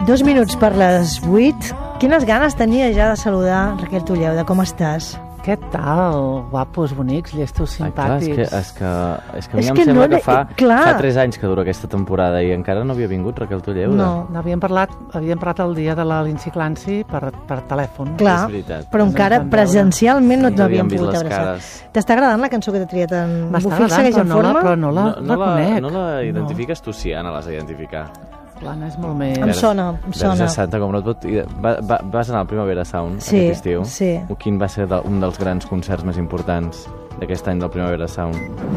2 minuts per les 8. Quines ganes tenia ja de saludar Raquel Tulleu, de com estàs? Què tal? Guapos, bonics, llestos, simpàtics. És que a mi em sembla que fa 3 anys que dura aquesta temporada i encara no havia vingut Raquel Tulleu. No, havíem parlat el dia de la Lindsay Clancy per telèfon. Clar, és veritat. Però encara presencialment no ens havíem vist pogut les abraçar. cares. T'està agradant la cançó que t'ha triat en M'està Bufil? Segueix en agradant, forma? però no la reconec. No la identifiques tu, sí, Anna, l'has d'identificar. L'Anna és molt més... Em sona. Verge Santa, com no et pot... Vas anar al Primavera Sound aquest estiu? Sí. Quin va ser un dels grans concerts més importants d'aquest any del Primavera Sound?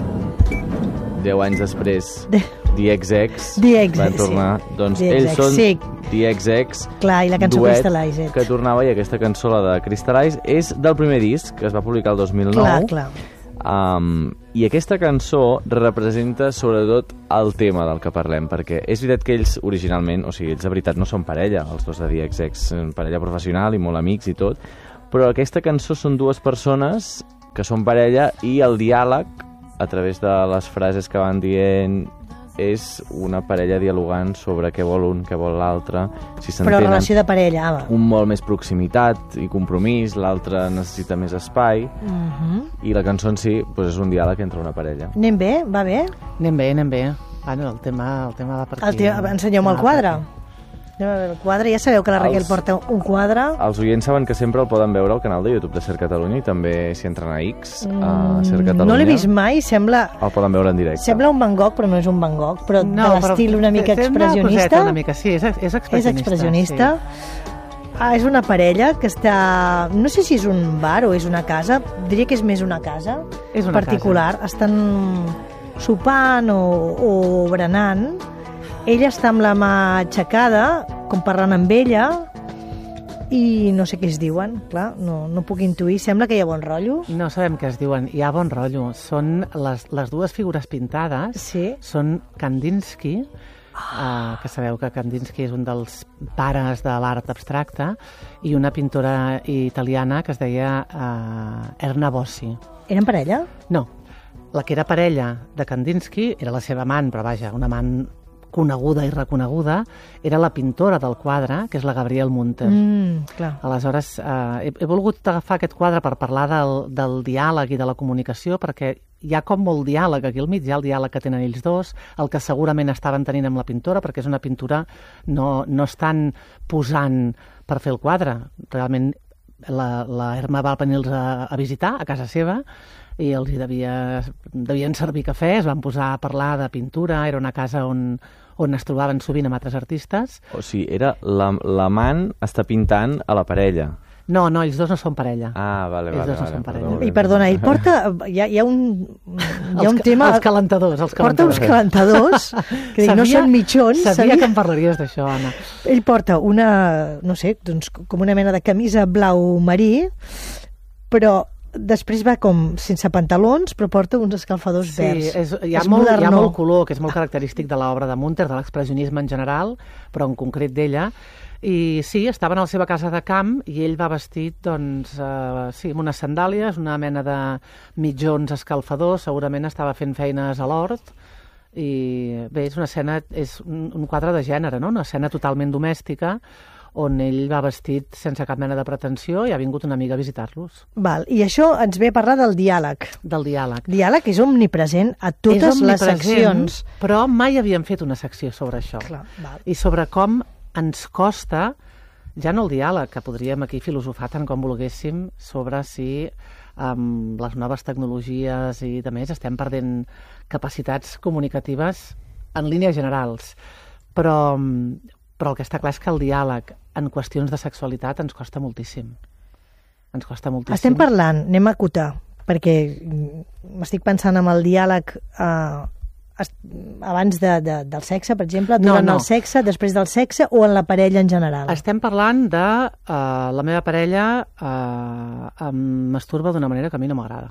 10 anys després, The XX van tornar. Doncs ells són The XX, clar, i la cançó duet Crystallize. Que tornava, i aquesta cançó, la de Crystallize, és del primer disc, que es va publicar el 2009. Clar. I aquesta cançó representa sobretot el tema del que parlem, perquè és veritat que ells originalment, o sigui, ells de veritat no són parella, els dos de The XX, són parella professional i molt amics i tot, però aquesta cançó són dues persones que són parella i el diàleg, a través de les frases que van dient, és una parella dialogant sobre què vol un, què vol l'altre, si s'entenen. Però relació de parella, un molt més proximitat i compromís, l'altre necessita més espai, i la cançó en si és un diàleg entre una parella. Anem bé? Va bé? Anem bé. Bueno, el tema va per aquí. Ensenyeu-me el quadre. Anem a veure el quadre. Ja sabeu que la Raquel porta un quadre. Els oients saben que sempre el poden veure al canal de YouTube de Ser Catalunya i també si entren a X, a Ser Catalunya. No l'he vist mai, sembla... El poden veure en directe. Sembla un Van Gogh, però no és un Van Gogh, però de l'estil una mica expressionista. Una mica, sí, és expressionista. És expressionista. Sí. És una parella que està... No sé si és un bar o és una casa. Diria que és més una casa particular. Estan sopant o berenant. Ella està amb la mà aixecada, com parlant amb ella, i no sé què es diuen, clar, no puc intuir. Sembla que hi ha bon rotllo. No sabem què es diuen, hi ha bon rotllo. Són les dues figures pintades, són Kandinsky, que sabeu que Kandinsky és un dels pares de l'art abstracte, i una pintora italiana que es deia Erna Bossi. Eren parella? No, la que era parella de Kandinsky era la seva amant, però vaja, una amant coneguda i reconeguda, era la pintora del quadre, que és la Gabrielle Munter. Clar. Aleshores, he volgut agafar aquest quadre per parlar del diàleg i de la comunicació, perquè hi ha com molt diàleg aquí al mig, hi ha el diàleg que tenen ells dos, el que segurament estaven tenint amb la pintora, perquè és una pintura, no estan posant per fer el quadre. Realment, la Erma va venir-los a visitar a casa seva, i els devien servir cafè, es van posar a parlar de pintura, era una casa on es trobaven sovint amb altres artistes. O sigui, l'amant està pintant a la parella. No, ells dos no són parella. Ah, vale. Ells dos no són parella. I perdona, ell porta... Hi ha un tema... Els calentadors. Porta uns calentadors, que no són mitjons. Sabia que em parlaries d'això, Anna. Ell porta una, no sé, doncs, com una mena de camisa blau marí, però després va com sense pantalons, però porta uns escalfadors verds. Hi ha molt color, que és molt característic de l'obra de Munter, de l'expressionisme en general, però en concret d'ella. I sí, estaven a la seva casa de camp i ell va vestit, doncs, amb unes sandàlies, una mena de mitjons escalfadors, segurament estava fent feines a l'hort, i bé, és una escena, és un quadre de gènere, no? Una escena totalment domèstica, on ell va vestit sense cap mena de pretensió i ha vingut una amiga a visitar-los. Val, i això ens ve a parlar del diàleg. Del diàleg. Diàleg és omnipresent a totes les seccions. Però mai havíem fet una secció sobre això. Clar, val. I sobre com ens costa, ja no el diàleg, que podríem aquí filosofar tant com volguéssim, sobre si amb les noves tecnologies i de més estem perdent capacitats comunicatives en línies generals. Però el que està clar és que el diàleg en qüestions de sexualitat ens costa moltíssim. Estem parlant, anem a acotar, perquè m'estic pensant en el diàleg abans del sexe, per exemple, durant el sexe, després del sexe, o en la parella en general? Estem parlant de la meva parella em masturba d'una manera que a mi no m'agrada.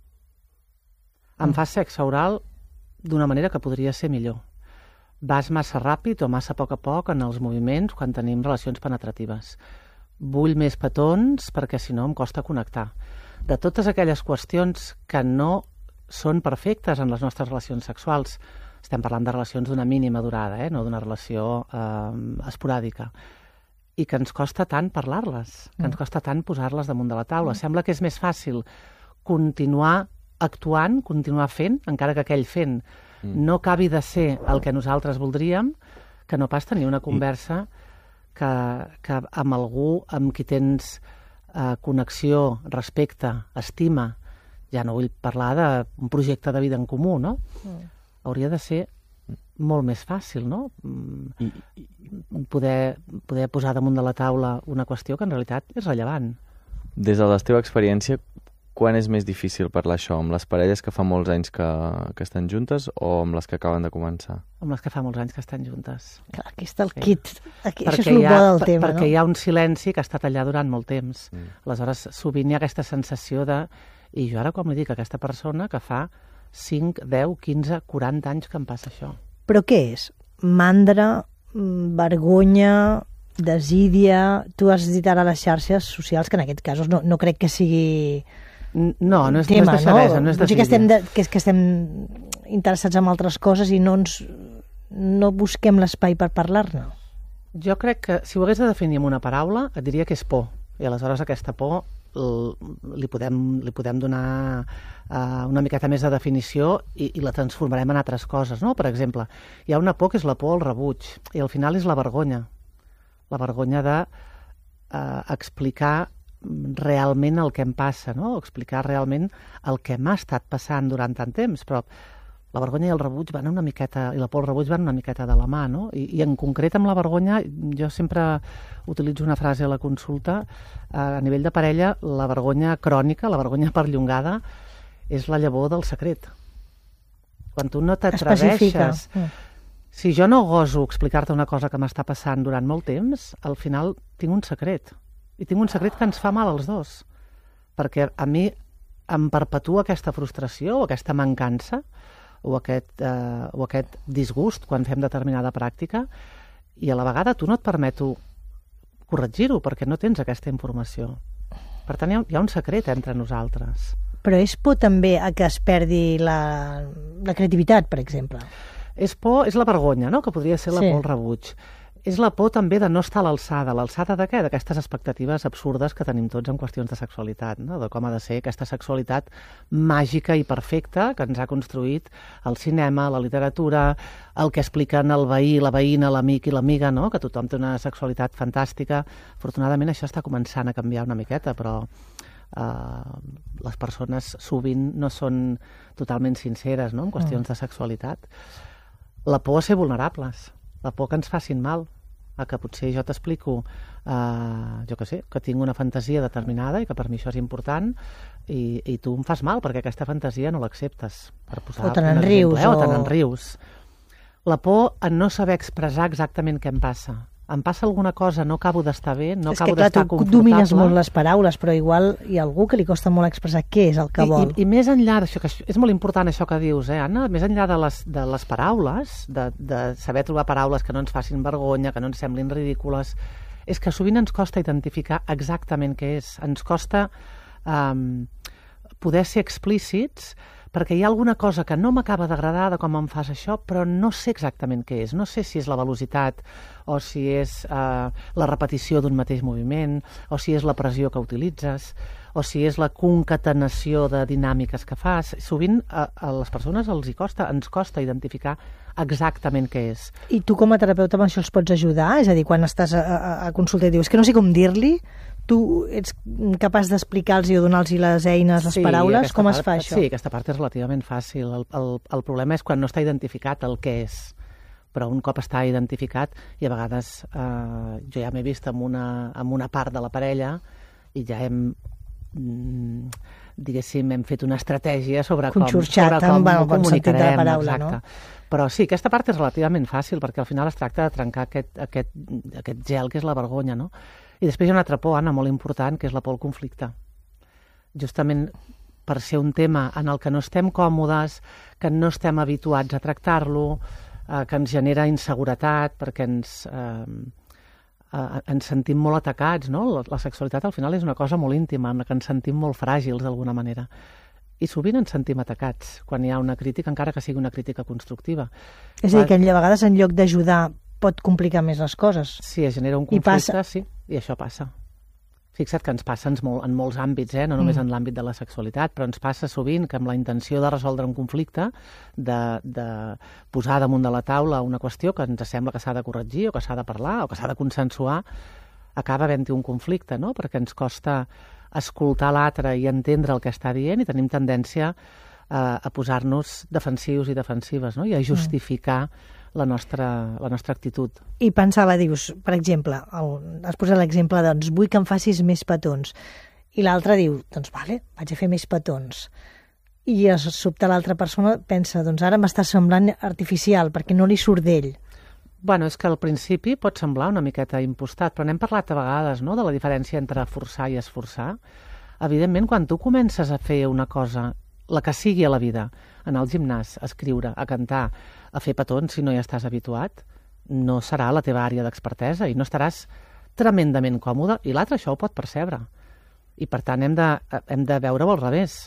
Em fa sexe oral d'una manera que podria ser millor. Vas massa ràpid o massa a poc en els moviments quan tenim relacions penetratives. Vull més petons perquè si no em costa connectar. De totes aquelles qüestions que no són perfectes en les nostres relacions sexuals, estem parlant de relacions d'una mínima durada, no d'una relació esporàdica, i que ens costa tant parlar-les, que ens costa tant posar-les damunt de la taula. Sembla que és més fàcil continuar actuant, continuar fent, encara que aquell fent no acabi de ser el que nosaltres voldríem, que no pas tenir una conversa que amb algú amb qui tens connexió, respecte, estima, ja no vull parlar d'un projecte de vida en comú, no? Hauria de ser molt més fàcil, no? Poder posar damunt de la taula una qüestió que en realitat és rellevant. Des de la teva experiència, quan és més difícil parlar això? Amb les parelles que fa molts anys que estan juntes o amb les que acaben de començar? Amb les que fa molts anys que estan juntes. Clar, aquí està el kit. Això és el bo del tema, no? Perquè hi ha un silenci que ha estat allà durant molt temps. Aleshores, sovint hi ha aquesta sensació de... I jo ara com li dic a aquesta persona que fa 5, 10, 15, 40 anys que em passa això. Però què és? Mandra, vergonya, desídia... Tu has dit ara les xarxes socials, que en aquests casos no crec que sigui... No és deixadesa, no és desídia. Que estem interessats en altres coses i no busquem l'espai per parlar-ne. Jo crec que si ho hagués de definir amb una paraula, et diria que és por. I aleshores aquesta por li podem donar una miqueta més de definició i la transformarem en altres coses, no? Per exemple, hi ha una por que és la por al rebuig i al final és la vergonya. La vergonya d'explicar realment el que em passa, no? Explicar realment el que m'ha estat passant durant tant temps, però la vergonya i el rebuig van una miqueta, i la por al rebuig van una miqueta de la mà, no? I en concret amb la vergonya, jo sempre utilitzo una frase a la consulta, a nivell de parella, la vergonya crònica, la vergonya perllongada, és la llavor del secret. Quan tu no t'atreveixes... Si jo no goso explicar-te una cosa que m'està passant durant molt temps, al final tinc un secret. I tinc un secret que ens fa mal als dos. Perquè a mi em perpetua aquesta frustració o aquesta mancança o aquest disgust quan fem determinada pràctica i a la vegada tu no et permeto corregir-ho perquè no tens aquesta informació. Per tant, hi ha un secret entre nosaltres. Però és por també a que es perdi la creativitat, per exemple. És la vergonya, no? Que podria ser la por al rebuig. És la por també de no estar a l'alçada. L'alçada de què? D'aquestes expectatives absurdes que tenim tots en qüestions de sexualitat, no? De com ha de ser aquesta sexualitat màgica i perfecta que ens ha construït el cinema, la literatura, el que expliquen el veí, la veïna, l'amic i l'amiga, no? Que tothom té una sexualitat fantàstica. Afortunadament això està començant a canviar una miqueta, però les persones sovint no són totalment sinceres, no? En qüestions de sexualitat. La por a ser vulnerables. La por que ens facin mal, a que potser jo t'explico, jo què sé, que tinc una fantasia determinada i que per mi això és important i tu em fas mal perquè aquesta fantasia no l'acceptes. O te n'enrius. O te n'enrius. La por a no saber expressar exactament què em passa. Em passa alguna cosa, no acabo d'estar bé, no acabo d'estar confortable. Tu domines molt les paraules, però igual hi ha algú que li costa molt expressar què és el que vol. I més enllà d'això, que és molt important això que dius, Anna, més enllà de les paraules, de saber trobar paraules que no ens facin vergonya, que no ens semblin ridícules, és que sovint ens costa identificar exactament què és. Ens costa poder ser explícits perquè hi ha alguna cosa que no m'acaba d'agradar de com em fas això, però no sé exactament què és. No sé si és la velocitat, o si és la repetició d'un mateix moviment, o si és la pressió que utilitzes, o si és la concatenació de dinàmiques que fas. Sovint a les persones ens costa identificar exactament què és. I tu com a terapeuta amb això els pots ajudar? És a dir, quan estàs a consulta i dius que no sé com dir-li, tu ets capaç d'explicar-los i donar-los les eines, les paraules? Com es fa això? Sí, aquesta part és relativament fàcil. El problema és quan no està identificat el què és. Però un cop està identificat, i a vegades jo ja m'he vist amb una part de la parella i ja hem fet una estratègia sobre com ho comunicarem. Exacte. No? Però sí, aquesta part és relativament fàcil perquè al final es tracta de trencar aquest gel que és la vergonya, no? I després hi ha una altra por, Anna, molt important, que és la por al conflicte. Justament per ser un tema en el que no estem còmodes, que no estem habituats a tractar-lo, que ens genera inseguretat, perquè ens sentim molt atacats, no? La sexualitat al final és una cosa molt íntima, en la que ens sentim molt fràgils d'alguna manera. I sovint ens sentim atacats quan hi ha una crítica, encara que sigui una crítica constructiva. És a dir, que a vegades en lloc d'ajudar pot complicar més les coses. Sí, es genera un conflicte, sí, i això passa. Fixa't que ens passa en molts àmbits, no només en l'àmbit de la sexualitat, però ens passa sovint que amb la intenció de resoldre un conflicte, de posar damunt de la taula una qüestió que ens sembla que s'ha de corregir o que s'ha de parlar o que s'ha de consensuar, acaba havent-hi un conflicte, no? Perquè ens costa escoltar l'altre i entendre el que està dient i tenim tendència a posar-nos defensius i defensives, no? I a justificar la nostra actitud. I pensava, dius, per exemple, has posat l'exemple, doncs, vull que em facis més petons. I l'altre diu, doncs vale, vaig a fer més petons. I de sobte l'altra persona pensa, doncs ara m'està semblant artificial, perquè no li surt d'ell. Bueno, és que al principi pot semblar una miqueta impostat, però n'hem parlat a vegades, no?, de la diferència entre forçar i esforçar. Evidentment, quan tu comences a fer una cosa, la que sigui a la vida, anar al gimnàs, a escriure, a cantar, a fer petons, si no hi estàs habituat, no serà la teva àrea d'expertesa i no estaràs tremendament còmode, i l'altre això ho pot percebre. I per tant hem de veure-ho al revés.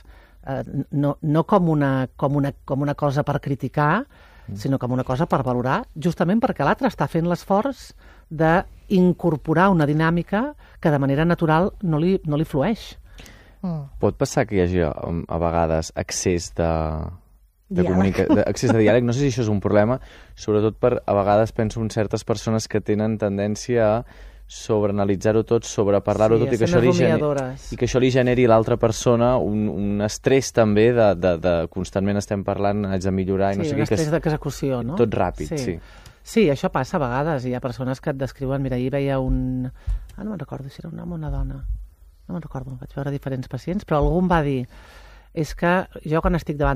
No com una cosa per criticar, sinó com una cosa per valorar, justament perquè l'altre està fent l'esforç d'incorporar una dinàmica que de manera natural no li flueix. Pot passar que hi hagi a vegades excés de diàleg. No sé si això és un problema, sobretot per, a vegades penso en certes persones que tenen tendència a sobreanalitzar-ho tot, sobreparlar-ho tot, i que això li generi a l'altra persona un estrès també de constantment estem parlant, haig de millorar, i no sé què. Sí, un estrès d'execució, no? Tot ràpid, sí. Sí, això passa a vegades. Hi ha persones que et descriuen... Mira, ahir veia un... no me'n recordo si era un home o una dona. No me'n recordo, vaig veure diferents pacients, però algú em va dir és que jo quan estic davant